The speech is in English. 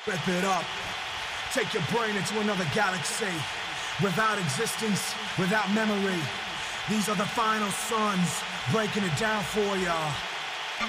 Rip it up. Take your brain into another galaxy. Without existence, without memory. These are the final sons breaking it down for ya.